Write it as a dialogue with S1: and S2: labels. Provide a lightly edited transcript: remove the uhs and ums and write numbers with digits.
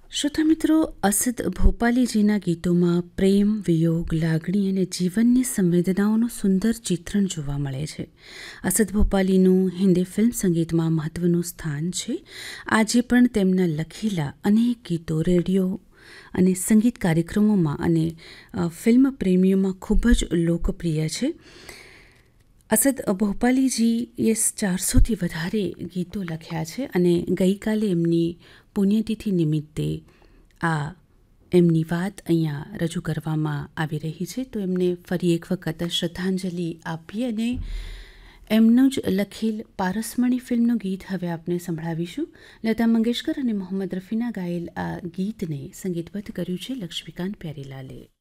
S1: શ્રોતા મિત્રો, અસદ ભોપાલીજીના ગીતોમાં પ્રેમ, વિયોગ, લાગણી અને જીવનની સંવેદનાઓનું સુંદર ચિત્રણ જોવા મળે છે. અસદ ભોપાલીનું હિન્દી ફિલ્મ સંગીતમાં મહત્ત્વનું સ્થાન છે. આજે પણ તેમના લખેલા અનેક ગીતો રેડિયો અને સંગીત કાર્યક્રમોમાં અને ફિલ્મ પ્રેમીઓમાં ખૂબ જ લોકપ્રિય છે. અસદ ભોપાલીજીએ 400થી વધારે ગીતો લખ્યા છે અને ગઈકાલે એમની પુણ્યતિથિ નિમિત્તે એમની વાત અહીંયા રજૂ કરવામાં આવી રહી છે. તો એમને ફરી એક વખત શ્રદ્ધાંજલિ આપી અને એમનું જ લખેલ પારસમણી ફિલ્મનું ગીત હવે આપને સંભળાવીશું. લતા મંગેશકર અને મોહમ્મદ રફીના ગાયેલ આ ગીતને સંગીતબદ્ધ કર્યું છે લક્ષ્મીકાંત પ્યારીલાલે.